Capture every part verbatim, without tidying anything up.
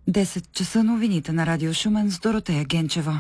десет часа новините на Радио Шумен с Доротея Генчева.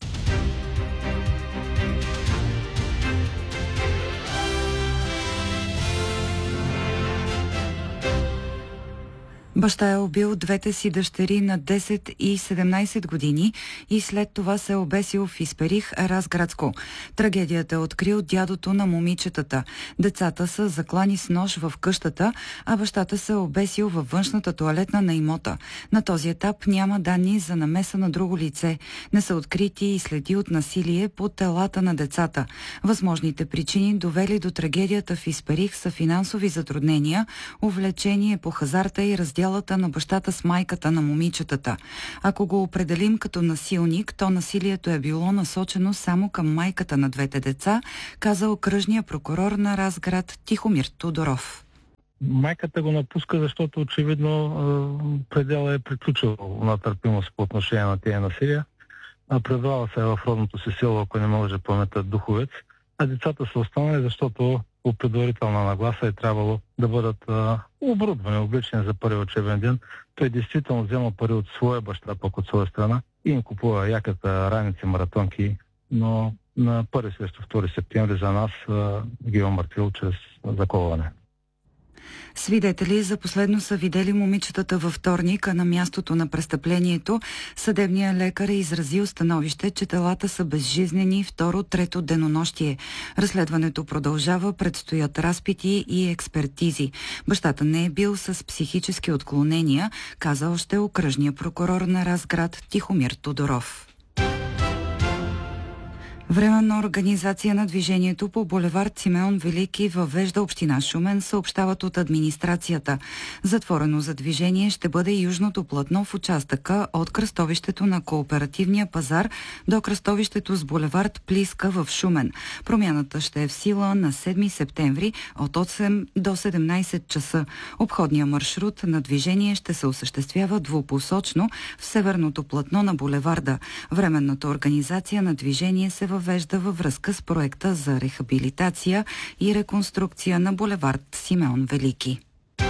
Баща е убил двете си дъщери на десет и седемнайсет години и след това се е обесил в Исперих, Разградско. Трагедията е открил дядото на момичетата. Децата са заклани с нож в къщата, а бащата се е обесил във външната тоалетна на имота. На този етап няма данни за намеса на друго лице. Не са открити и следи от насилие по телата на децата. Възможните причини, довели до трагедията в Исперих, са финансови затруднения, увлечение по хазарта и раздел на бащата с майката на момичетата. Ако го определим като насилник, то насилието е било насочено само към майката на двете деца, каза окръжния прокурор на Разград Тихомир Тодоров. Майката го напуска, защото очевидно предела е приключил на търпимост по отношение на тези насилия. Предала се в родното си село, ако не може да пометат Духовец, а децата са останали, защото по предварителна нагласа е трябвало да бъдат а, оборудвани, обличени за първи учебен ден. Той действително взема пари от своя баща, пък от своя страна и им купува яката, раници, маратонки, но на първи срещу втори септември за нас а, ги е омъртвил чрез заколване. Свидетели за последно са видели момичетата във вторник, а на мястото на престъплението съдебният лекар е изразил становище, че телата са безжизнени второ-трето денонощие. Разследването продължава, предстоят разпити и експертизи. Бащата не е бил с психически отклонения, каза още окръжния прокурор на Разград Тихомир Тодоров. Временна организация на движението по булевард Симеон Велики въвежда община Шумен, съобщават от администрацията. Затворено за движение ще бъде южното платно в участъка от кръстовището на Кооперативния пазар до кръстовището с булевард Плиска в Шумен. Промяната ще е в сила на седми септември от осем до седемнайсет часа. Обходният маршрут на движение ще се осъществява двупосочно в северното платно на булеварда. Временната организация на движение се въвежда във връзка с проекта за рехабилитация и реконструкция на булевард Симеон Велики.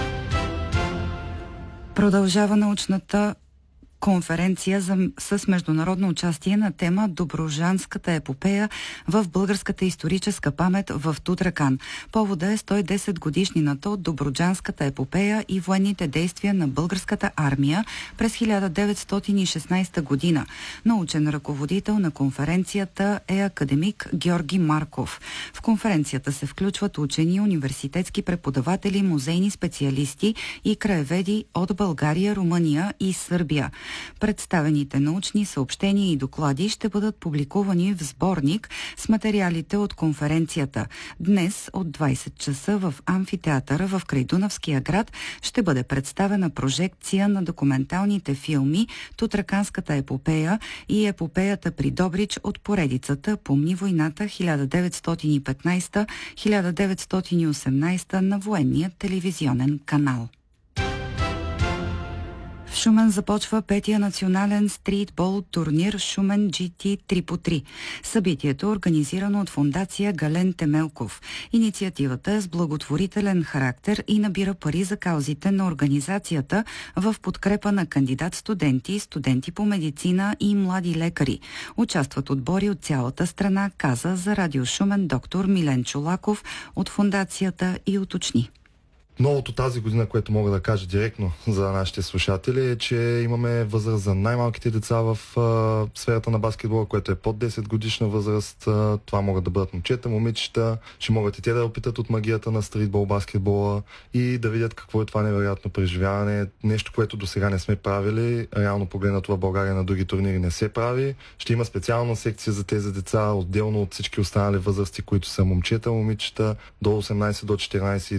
Продължава научната конференция за, с международно участие на тема Добруджанската епопея в българската историческа памет в Тутракан. Повода е сто и десет годишнината от Добруджанската епопея и военните действия на българската армия през хиляда деветстотин и шестнайсета година. Научен ръководител на конференцията е академик Георги Марков. В конференцията се включват учени, университетски преподаватели, музейни специалисти и краеведи от България, Румъния и Сърбия. Представените научни съобщения и доклади ще бъдат публикувани в сборник с материалите от конференцията. Днес от двайсет часа в амфитеатъра в Крайдунавския град ще бъде представена прожекция на документалните филми Тутраканската епопея и епопеята при Добрич от поредицата Помни войната хиляда деветстотин и петнайсета - хиляда деветстотин и осемнайсета на военния телевизионен канал. В Шумен започва петия национален стритбол турнир Шумен джи ти три по три. Събитието е организирано от фондация Гален Темелков. Инициативата е с благотворителен характер и набира пари за каузите на организацията в подкрепа на кандидат-студенти, студенти по медицина и млади лекари. Участват отбори от цялата страна, каза за Радио Шумен доктор Милен Чолаков от фондацията и уточни. Новото тази година, което мога да кажа директно за нашите слушатели, е, че имаме възраст за най-малките деца в а, сферата на баскетбола, което е под десет годишна възраст. А, това могат да бъдат момчета, момичета, ще могат и те да опитат от магията на стритбол, баскетбола и да видят какво е това невероятно преживяване. Нещо, което до сега не сме правили. Реално погледнато в България на други турнири не се прави. Ще има специална секция за тези деца, отделно от всички останали възрасти, които са момчета, момичета, до осемнайсет, до четиринайсет